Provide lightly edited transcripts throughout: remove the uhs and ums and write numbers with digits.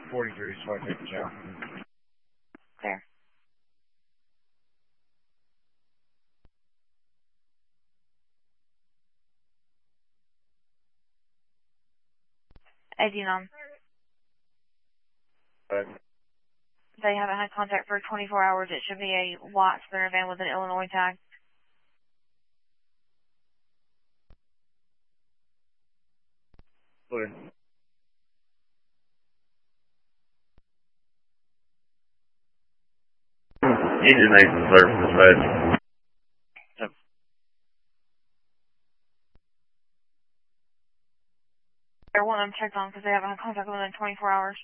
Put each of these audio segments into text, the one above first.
43, so I take the job. Clear. AD9. They haven't had contact for 24 hours. It should be a white Sprinter van with an Illinois tag. Clear. Engine Nation service dispatch. Yep. I want them checked on because they haven't had contact within 24 hours.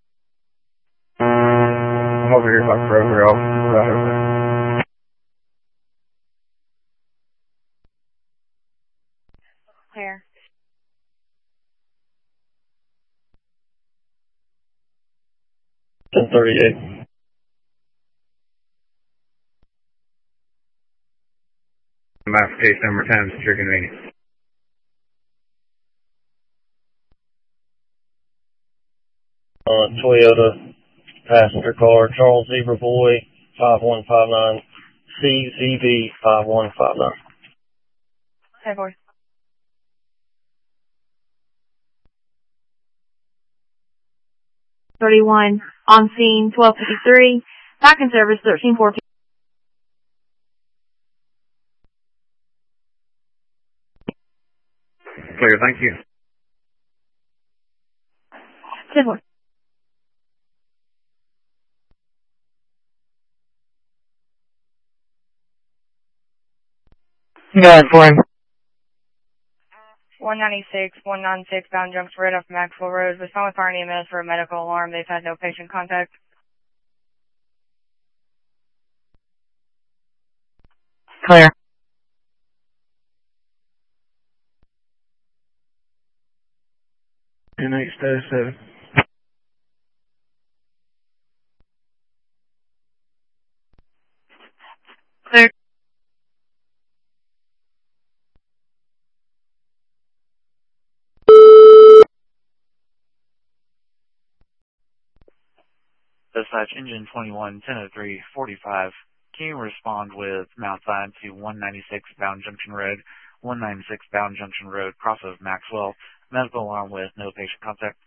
I'm over here like forever off. Clear. $10.38. My case number times at your convenience. Toyota passenger car, Charles Zebra Boy, 5159, CZB 5159. Hey, boys. $31 on scene, $12.53. Back in service, $13.14. Clear, thank you. 10-4. Got it for him. 196, 196 bound Junction Road off Maxwell Road. Was found with fire and EMS for a medical alarm. They've had no patient contact. Clear. NH status 7. Clear. Dispatch engine 21, 1003, 45. Can you respond with Mount Zion to 196 bound Junction Road, 196 bound Junction Road, cross of Maxwell, medical alarm with no patient contact?